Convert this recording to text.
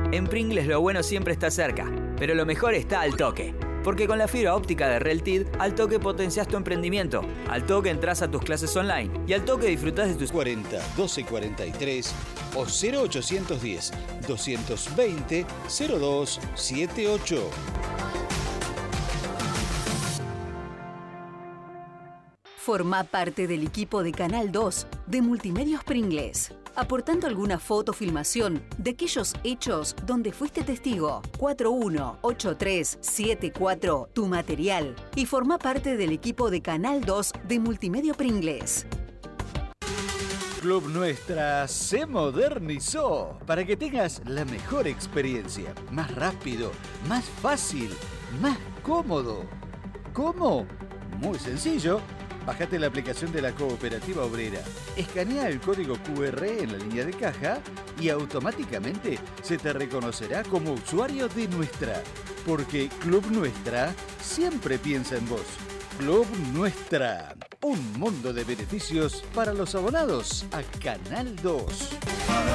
En Pringles lo bueno siempre está cerca, pero lo mejor está al toque. Porque con la fibra óptica de Reltid, al toque potencias tu emprendimiento, al toque entras a tus clases online y al toque disfrutás de tus 40 12 43 o 0810 220 02 78. Formá parte del equipo de Canal 2 de Multimedios Pringles, aportando alguna foto o filmación de aquellos hechos donde fuiste testigo. 418374 tu material y formá parte del equipo de Canal 2 de Multimedio Pringles. Club Nuestra se modernizó para que tengas la mejor experiencia, más rápido, más fácil, más cómodo. ¿Cómo? Muy sencillo. Bájate la aplicación de la Cooperativa Obrera, escanea el código QR en la línea de caja y automáticamente se te reconocerá como usuario de Nuestra, porque Club Nuestra siempre piensa en vos. Club Nuestra, un mundo de beneficios para los abonados a Canal 2.